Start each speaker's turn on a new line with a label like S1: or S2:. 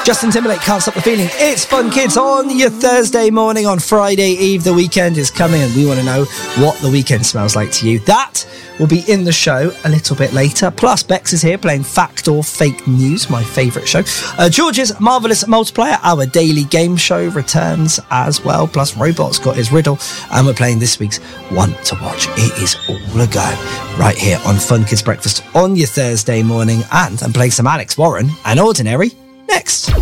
S1: Justin Timberlake, Can't Stop the Feeling. It's Fun Kids on your Thursday morning. On Friday Eve, the weekend is coming, and we want to know what the weekend smells like to you. That will be in the show a little bit later. Plus, Bex is here playing Fact or Fake News, my favourite show. George's Marvellous Multiplier, our daily game show, returns as well. Plus, Robot's got his riddle, and we're playing this week's One to Watch. It is all a go right here on Fun Kids Breakfast on your Thursday morning. And I'm playing some Alex Warren and Ordinary next.